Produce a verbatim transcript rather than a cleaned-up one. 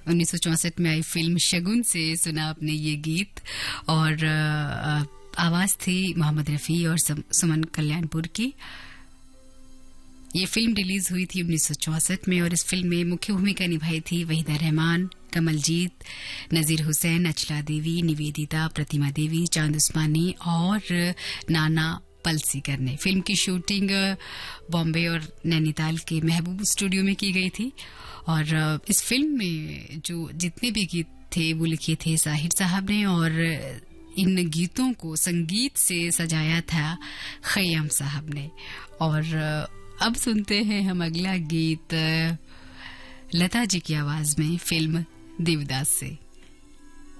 उन्नीस सौ चौसठ में आई फिल्म शगुन से सुना आपने ये गीत। और आवाज थी मोहम्मद रफी और सुमन कल्याणपुर की। ये फिल्म रिलीज हुई थी उन्नीस सौ चौसठ में और इस फिल्म में मुख्य भूमिका निभाई थी वहीदा रहमान, कमलजीत, नजीर हुसैन, अचला देवी, निवेदिता, प्रतिमा देवी, चांद उस्मानी और नाना पलसीकर ने। फिल्म की शूटिंग बॉम्बे और नैनीताल के महबूब स्टूडियो में की गई थी। और इस फिल्म में जो जितने भी गीत थे वो लिखे थे साहिर साहब ने और इन गीतों को संगीत से सजाया था खयाम साहब ने। और अब सुनते हैं हम अगला गीत लता जी की आवाज में फिल्म देवदास से।